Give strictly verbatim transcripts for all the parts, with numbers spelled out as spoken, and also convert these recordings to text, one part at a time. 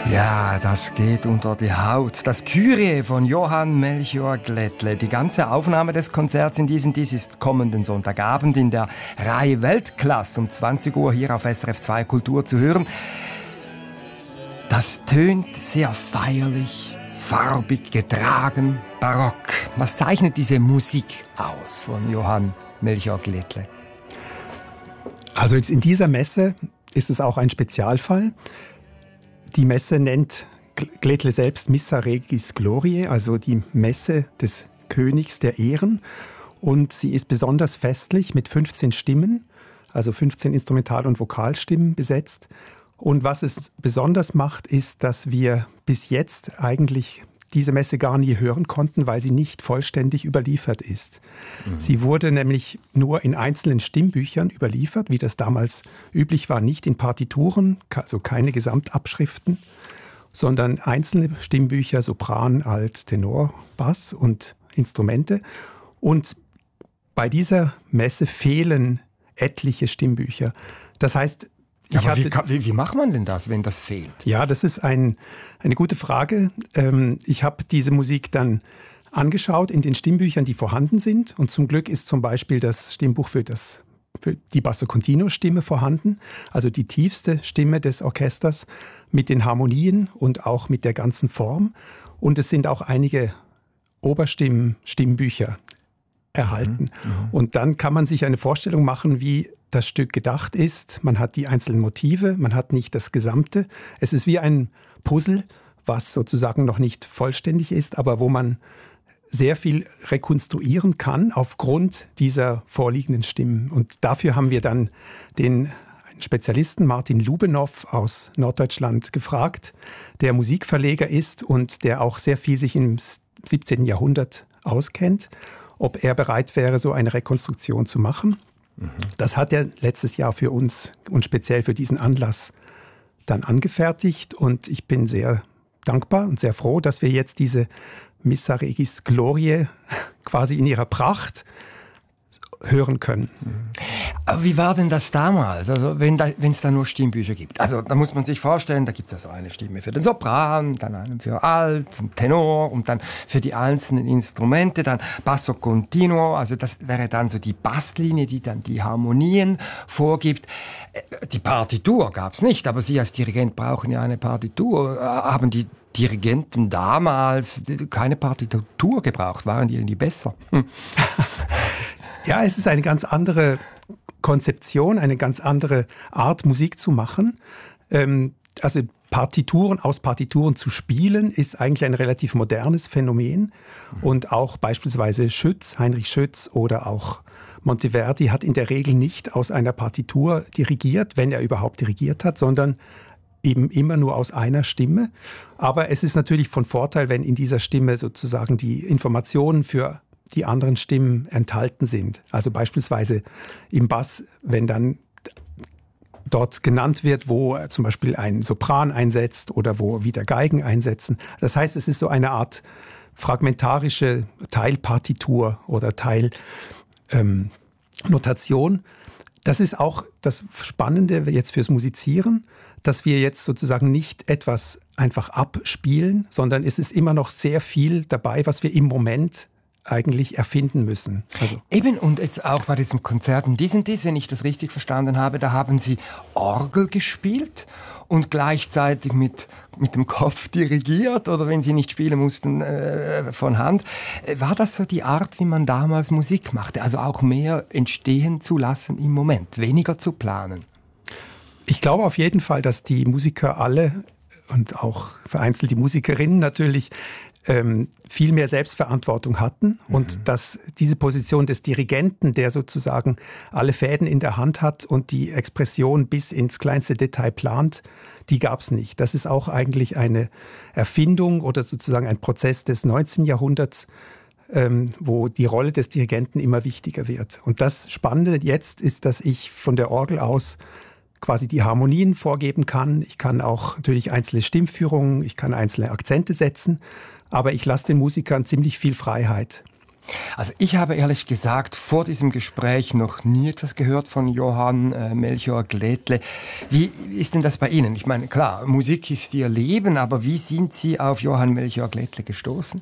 Ja, das geht unter die Haut. Das Kyrie von Johann Melchior Glättle. Die ganze Aufnahme des Konzerts in diesem Dies ist kommenden Sonntagabend in der Reihe Weltklasse um zwanzig Uhr hier auf S R F zwei Kultur zu hören. Das tönt sehr feierlich, farbig, getragen, barock. Was zeichnet diese Musik aus von Johann Melchior Glättle? Also jetzt in dieser Messe ist es auch ein Spezialfall. Die Messe nennt Glättle selbst Missa Regis Gloriae, also die Messe des Königs der Ehren. Und sie ist besonders festlich mit fünfzehn Stimmen, also fünfzehn Instrumental- und Vokalstimmen besetzt. Und was es besonders macht, ist, dass wir bis jetzt eigentlich diese Messe gar nie hören konnten, weil sie nicht vollständig überliefert ist. Mhm. Sie wurde nämlich nur in einzelnen Stimmbüchern überliefert, wie das damals üblich war, nicht in Partituren, also keine Gesamtabschriften, sondern einzelne Stimmbücher, Sopran, Alt, Tenor, Bass und Instrumente. Und bei dieser Messe fehlen etliche Stimmbücher. Das heißt, Ich Aber hatte, wie, kann, wie, wie macht man denn das, wenn das fehlt? Ja, das ist ein, eine gute Frage. Ähm, ich habe diese Musik dann angeschaut in den Stimmbüchern, die vorhanden sind. Und zum Glück ist zum Beispiel das Stimmbuch für, das, für die Basso Continuo Stimme vorhanden, also die tiefste Stimme des Orchesters mit den Harmonien und auch mit der ganzen Form. Und es sind auch einige Oberstimmen-Stimmbücher erhalten. Mhm, mhm. Und dann kann man sich eine Vorstellung machen, wie das Stück gedacht ist. Man hat die einzelnen Motive, man hat nicht das Gesamte. Es ist wie ein Puzzle, was sozusagen noch nicht vollständig ist, aber wo man sehr viel rekonstruieren kann aufgrund dieser vorliegenden Stimmen. Und dafür haben wir dann den Spezialisten Martin Lubenow aus Norddeutschland gefragt, der Musikverleger ist und der auch sehr viel sich im siebzehnten Jahrhundert auskennt, ob er bereit wäre, so eine Rekonstruktion zu machen. Mhm. Das hat er letztes Jahr für uns und speziell für diesen Anlass dann angefertigt. Und ich bin sehr dankbar und sehr froh, dass wir jetzt diese Missa Regis Gloriae quasi in ihrer Pracht hören können. Aber wie war denn das damals, also wenn da, wenn es da nur Stimmbücher gibt? Also da muss man sich vorstellen, da gibt es also eine Stimme für den Sopran, dann eine für Alt, einen Tenor und dann für die einzelnen Instrumente, dann Basso Continuo, also das wäre dann so die Basslinie, die dann die Harmonien vorgibt. Die Partitur gab es nicht, aber Sie als Dirigent brauchen ja eine Partitur. Haben die Dirigenten damals keine Partitur gebraucht? Waren die irgendwie besser? Hm. Ja, es ist eine ganz andere Konzeption, eine ganz andere Art, Musik zu machen. Ähm, also Partituren, aus Partituren zu spielen, ist eigentlich ein relativ modernes Phänomen. Und auch beispielsweise Schütz, Heinrich Schütz oder auch Monteverdi hat in der Regel nicht aus einer Partitur dirigiert, wenn er überhaupt dirigiert hat, sondern eben immer nur aus einer Stimme. Aber es ist natürlich von Vorteil, wenn in dieser Stimme sozusagen die Informationen für die anderen Stimmen enthalten sind. Also beispielsweise im Bass, wenn dann dort genannt wird, wo zum Beispiel ein Sopran einsetzt oder wo wieder Geigen einsetzen. Das heißt, es ist so eine Art fragmentarische Teilpartitur oder Teilnotation. Ähm, das ist auch das Spannende jetzt fürs Musizieren, dass wir jetzt sozusagen nicht etwas einfach abspielen, sondern es ist immer noch sehr viel dabei, was wir im Moment eigentlich erfinden müssen. Also Eben, und jetzt auch bei diesem Konzert um diesen Dies, wenn ich das richtig verstanden habe, da haben Sie Orgel gespielt und gleichzeitig mit, mit dem Kopf dirigiert, oder wenn Sie nicht spielen mussten, äh, von Hand. War das so die Art, wie man damals Musik machte? Also auch mehr entstehen zu lassen im Moment, weniger zu planen? Ich glaube auf jeden Fall, dass die Musiker alle und auch vereinzelt die Musikerinnen natürlich ähm, viel mehr Selbstverantwortung hatten mhm. und dass diese Position des Dirigenten, der sozusagen alle Fäden in der Hand hat und die Expression bis ins kleinste Detail plant, die gab es nicht. Das ist auch eigentlich eine Erfindung oder sozusagen ein Prozess des neunzehnten Jahrhunderts, ähm, wo die Rolle des Dirigenten immer wichtiger wird. Und das Spannende jetzt ist, dass ich von der Orgel aus quasi die Harmonien vorgeben kann. Ich kann auch natürlich einzelne Stimmführungen, ich kann einzelne Akzente setzen, aber ich lasse den Musikern ziemlich viel Freiheit. Also ich habe ehrlich gesagt vor diesem Gespräch noch nie etwas gehört von Johann äh, Melchior Glättle. Wie ist denn das bei Ihnen? Ich meine, klar, Musik ist Ihr Leben, aber wie sind Sie auf Johann Melchior Glättle gestoßen?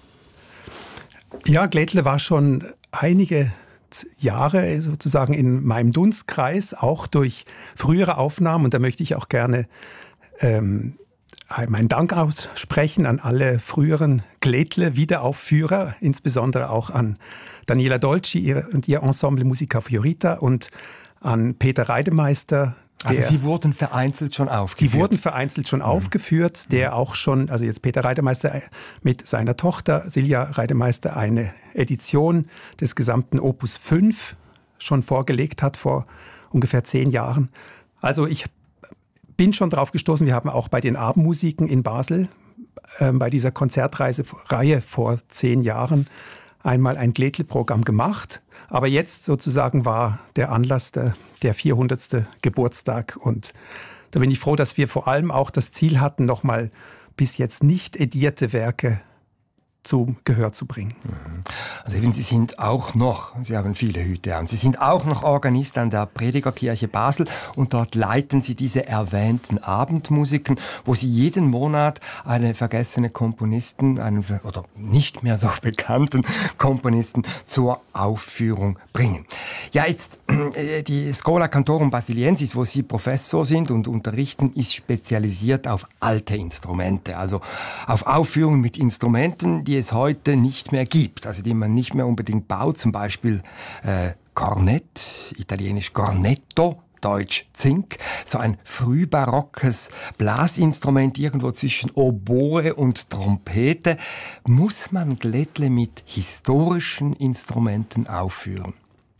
Ja, Glättle war schon einige Jahre sozusagen in meinem Dunstkreis, auch durch frühere Aufnahmen. Und da möchte ich auch gerne ähm, meinen Dank aussprechen an alle früheren Glättle-Wiederaufführer, insbesondere auch an Daniela Dolci und ihr Ensemble Musica Fiorita und an Peter Reidemeister. Also Sie wurden vereinzelt schon aufgeführt? Die wurden vereinzelt schon mhm. aufgeführt, der auch schon, also jetzt Peter Reidemeister mit seiner Tochter Silja Reidemeister eine Edition des gesamten Opus fünf schon vorgelegt hat vor ungefähr zehn Jahren. Also ich bin schon drauf gestoßen, wir haben auch bei den Abendmusiken in Basel, äh, bei dieser Konzertreihe vor zehn Jahren, einmal ein Glättle-Programm gemacht. Aber jetzt sozusagen war der Anlass der, der vierhundertste Geburtstag. Und da bin ich froh, dass wir vor allem auch das Ziel hatten, nochmal bis jetzt nicht edierte Werke zum Gehör zu bringen. Also eben, Sie sind auch noch, Sie haben viele Hüte an, Sie sind auch noch Organist an der Predigerkirche Basel und dort leiten Sie diese erwähnten Abendmusiken, wo Sie jeden Monat eine vergessene Komponisten, einen oder nicht mehr so bekannten Komponisten zur Aufführung bringen. Ja, jetzt die Schola Cantorum Basiliensis, wo Sie Professor sind und unterrichten, ist spezialisiert auf alte Instrumente, also auf Aufführungen mit Instrumenten, die es heute nicht mehr gibt, also die man nicht mehr unbedingt baut, zum Beispiel äh, Kornett, italienisch Cornetto, deutsch Zink, so ein frühbarockes Blasinstrument irgendwo zwischen Oboe und Trompete. Muss man Glättle mit historischen Instrumenten aufführen?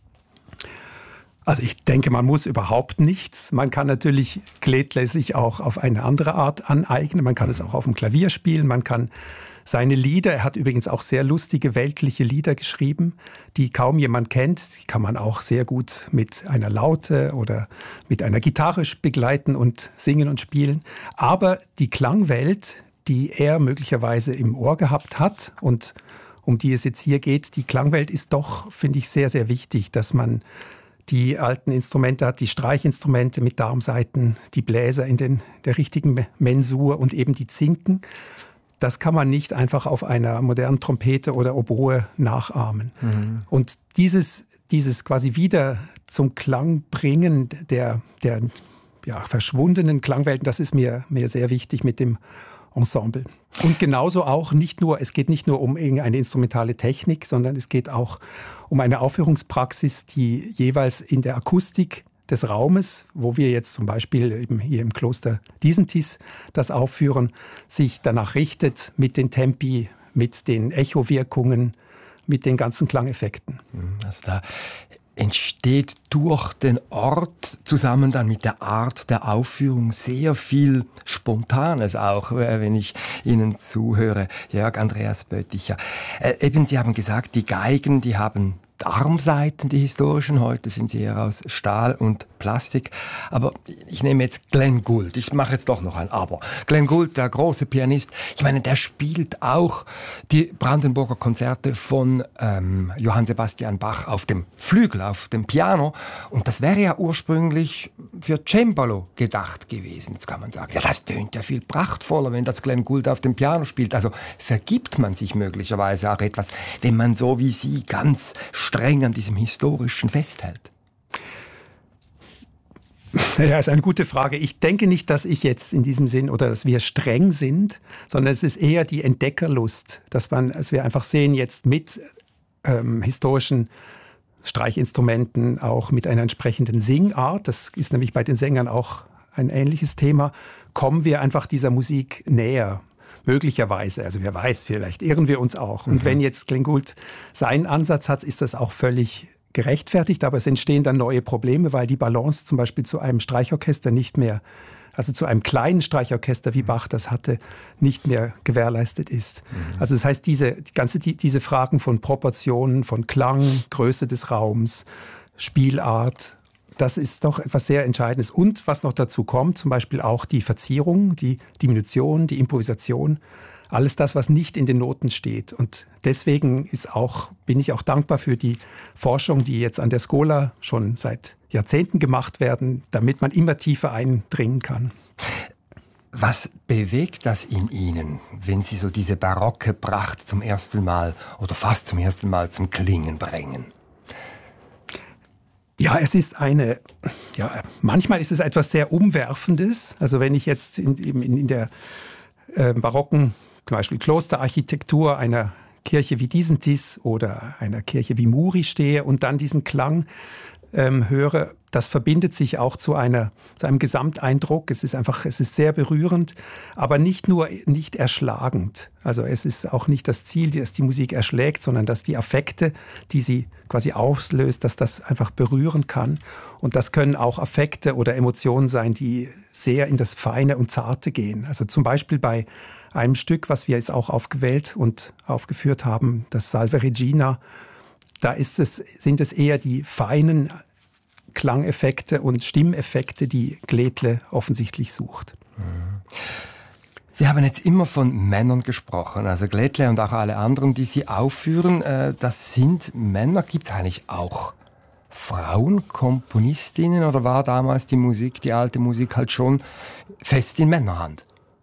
Also ich denke, man muss überhaupt nichts. Man kann natürlich Glättle sich auch auf eine andere Art aneignen. Man kann es auch auf dem Klavier spielen, man kann seine Lieder, er hat übrigens auch sehr lustige weltliche Lieder geschrieben, die kaum jemand kennt. Die kann man auch sehr gut mit einer Laute oder mit einer Gitarre begleiten und singen und spielen. Aber die Klangwelt, die er möglicherweise im Ohr gehabt hat und um die es jetzt hier geht, die Klangwelt ist doch, finde ich, sehr, sehr wichtig, dass man die alten Instrumente hat, die Streichinstrumente mit Darmsaiten, die Bläser in den, der richtigen Mensur und eben die Zinken. Das kann man nicht einfach auf einer modernen Trompete oder Oboe nachahmen. Mhm. Und dieses, dieses quasi wieder zum Klang bringen der, der ja, verschwundenen Klangwelten, das ist mir, mir sehr wichtig mit dem Ensemble. Und genauso auch nicht nur, es geht nicht nur um irgendeine instrumentale Technik, sondern es geht auch um eine Aufführungspraxis, die jeweils in der Akustik des Raumes, wo wir jetzt zum Beispiel eben hier im Kloster Disentis das aufführen, sich danach richtet mit den Tempi, mit den Echowirkungen, mit den ganzen Klangeffekten. Also da entsteht durch den Ort zusammen dann mit der Art der Aufführung sehr viel Spontanes auch, wenn ich Ihnen zuhöre, Jörg Andreas Bötticher. Äh, eben, Sie haben gesagt, die Geigen, die haben Darmsaiten, die historischen, heute sind sie eher aus Stahl und Plastik. Aber ich nehme jetzt Glenn Gould. Ich mache jetzt doch noch ein Aber. Glenn Gould, der große Pianist, ich meine, der spielt auch die Brandenburger Konzerte von ähm, Johann Sebastian Bach auf dem Flügel, auf dem Piano. Und das wäre ja ursprünglich für Cembalo gedacht gewesen. Jetzt kann man sagen, ja, das tönt ja viel prachtvoller, wenn das Glenn Gould auf dem Piano spielt. Also vergibt man sich möglicherweise auch etwas, wenn man so wie Sie ganz streng an diesem Historischen festhält? Ja, ist eine gute Frage. Ich denke nicht, dass ich jetzt in diesem Sinn oder dass wir streng sind, sondern es ist eher die Entdeckerlust, dass man, dass wir einfach sehen, jetzt mit ähm, historischen Streichinstrumenten, auch mit einer entsprechenden Singart, das ist nämlich bei den Sängern auch ein ähnliches Thema, kommen wir einfach dieser Musik näher. Möglicherweise, also wer weiß, vielleicht irren wir uns auch. Und mhm. wenn jetzt Glenn Gould seinen Ansatz hat, ist das auch völlig gerechtfertigt, aber es entstehen dann neue Probleme, weil die Balance zum Beispiel zu einem Streichorchester nicht mehr, also zu einem kleinen Streichorchester, wie Bach das hatte, nicht mehr gewährleistet ist. Mhm. Also das heißt, diese, die ganze, die, diese Fragen von Proportionen, von Klang, Größe des Raums, Spielart, das ist doch etwas sehr Entscheidendes. Und was noch dazu kommt, zum Beispiel auch die Verzierung, die Diminution, die Improvisation. alles das, was nicht in den Noten steht. Und deswegen ist auch, bin ich auch dankbar für die Forschung, die jetzt an der Schola schon seit Jahrzehnten gemacht werden, damit man immer tiefer eindringen kann. Was bewegt das in Ihnen, wenn Sie so diese barocke Pracht zum ersten Mal oder fast zum ersten Mal zum Klingen bringen? Ja, es ist eine, ja, manchmal ist es etwas sehr Umwerfendes. Also wenn ich jetzt in, in, in der äh, barocken, zum Beispiel Klosterarchitektur einer Kirche wie Disentis oder einer Kirche wie Muri stehe und dann diesen Klang ähm, höre, das verbindet sich auch zu, einer, zu einem Gesamteindruck. Es ist einfach, es ist sehr berührend, aber nicht nur, nicht erschlagend. Also es ist auch nicht das Ziel, dass die Musik erschlägt, sondern dass die Affekte, die sie quasi auslöst, dass das einfach berühren kann. Und das können auch Affekte oder Emotionen sein, die sehr in das Feine und Zarte gehen. Also zum Beispiel bei einem Stück, was wir jetzt auch aufgewählt und aufgeführt haben, das Salve Regina, da ist es, sind es eher die feinen Klangeffekte und Stimmeffekte, die Gledle offensichtlich sucht. Wir haben jetzt immer von Männern gesprochen, also Gledle und auch alle anderen, die Sie aufführen, das sind Männer. Gibt es eigentlich auch Frauenkomponistinnen oder war damals die Musik, die alte Musik halt schon fest in Männerhand?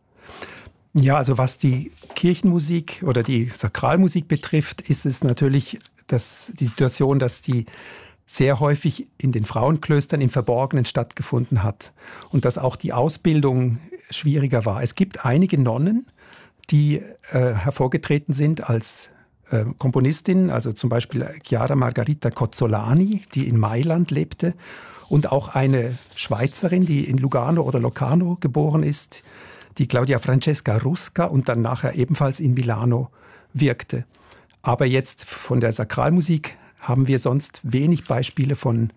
Ja, also was die Kirchenmusik oder die Sakralmusik betrifft, ist es natürlich das, die Situation, dass die sehr häufig in den Frauenklöstern im Verborgenen stattgefunden hat und dass auch die Ausbildung schwieriger war. Es gibt einige Nonnen, die äh, hervorgetreten sind als äh, Komponistin, also zum Beispiel Chiara Margherita Cozzolani, die in Mailand lebte, und auch eine Schweizerin, die in Lugano oder Locarno geboren ist, die Claudia Francesca Rusca und dann nachher ebenfalls in Milano wirkte. Aber jetzt von der Sakralmusik haben wir sonst wenig Beispiele von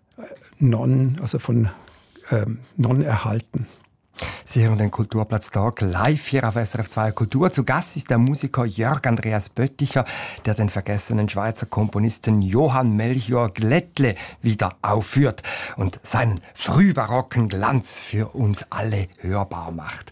Nonnen, also von ähm, Nonnen erhalten. Sie hören den Kulturplatz Talk live hier auf S R F zwei Kultur. Zu Gast ist der Musiker Jörg Andreas Bötticher, der den vergessenen Schweizer Komponisten Johann Melchior Gledle wieder aufführt und seinen frühbarocken Glanz für uns alle hörbar macht.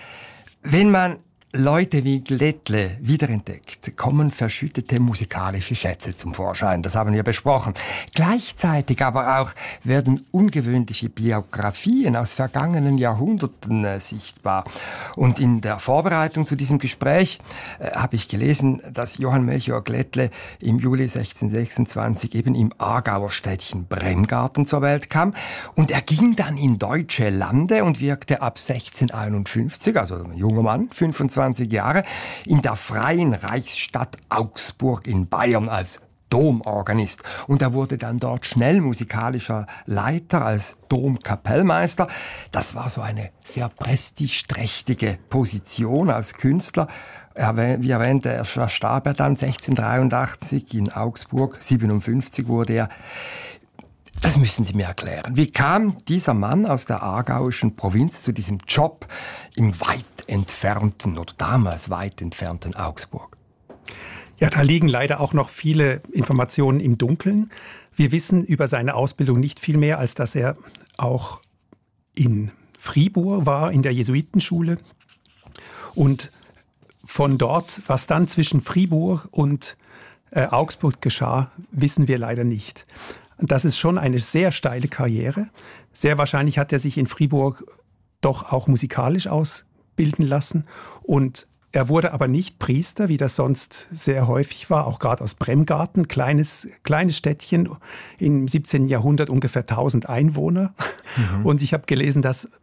Wenn man Leute wie Gledle wiederentdeckt, kommen verschüttete musikalische Schätze zum Vorschein. Das haben wir besprochen. Gleichzeitig aber auch werden ungewöhnliche Biografien aus vergangenen Jahrhunderten äh, sichtbar. Und in der Vorbereitung zu diesem Gespräch äh, habe ich gelesen, dass Johann Melchior Gledle im Juli sechzehnhundertsechsundzwanzig eben im Aargauer Städtchen Bremgarten zur Welt kam. Und er ging dann in deutsche Lande und wirkte ab sechzehnhunderteinundfünfzig, also ein junger Mann, fünfundzwanzig Jahre, in der Freien Reichsstadt Augsburg in Bayern als Domorganist. Und er wurde dann dort schnell musikalischer Leiter als Domkapellmeister. Das war so eine sehr prestigeträchtige Position als Künstler. Wie erwähnt, er starb er dann sechzehnhundertdreiundachtzig in Augsburg, siebenundfünfzig wurde er. Das müssen Sie mir erklären. Wie kam dieser Mann aus der aargauischen Provinz zu diesem Job im weit entfernten oder damals weit entfernten Augsburg? Ja, da liegen leider auch noch viele Informationen im Dunkeln. Wir wissen über seine Ausbildung nicht viel mehr, als dass er auch in Fribourg war, in der Jesuitenschule. Und von dort, was dann zwischen Fribourg und äh, Augsburg geschah, wissen wir leider nicht. Das ist schon eine sehr steile Karriere. Sehr wahrscheinlich hat er sich in Fribourg doch auch musikalisch ausbilden lassen. Und er wurde aber nicht Priester, wie das sonst sehr häufig war, auch gerade aus Bremgarten, kleines, kleines Städtchen, im siebzehnten Jahrhundert ungefähr tausend Einwohner. Mhm. Und ich habe gelesen, dass